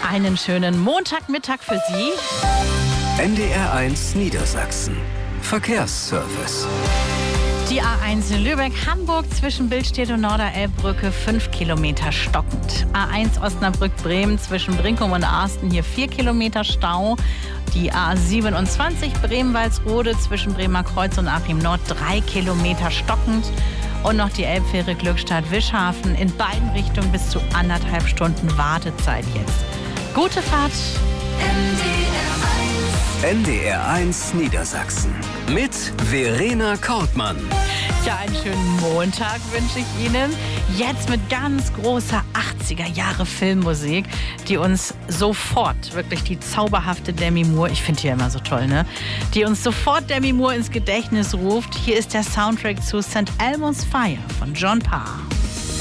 Einen schönen Montagmittag für Sie. NDR1 Niedersachsen. Verkehrsservice. Die A1 Lübeck-Hamburg zwischen Billstedt und Norderelbbrücke 5 Kilometer stockend. A1 Osnabrück-Bremen zwischen Brinkum und Arsten hier 4 Kilometer Stau. Die A27 Bremen-Walsrode zwischen Bremer Kreuz und Achim Nord 3 Kilometer stockend. Und noch die Elbfähre Glückstadt-Wischhafen in beiden Richtungen bis zu 1,5 Stunden Wartezeit jetzt. Gute Fahrt. NDR1 Niedersachsen. Mit Verena Kortmann. Ja, einen schönen Montag wünsche ich Ihnen. Jetzt mit ganz großer 80er-Jahre-Filmmusik, die uns sofort, wirklich die zauberhafte Demi Moore, ich finde die ja immer so toll, ne? Die uns sofort Demi Moore ins Gedächtnis ruft. Hier ist der Soundtrack zu St. Elmo's Fire von John Parr.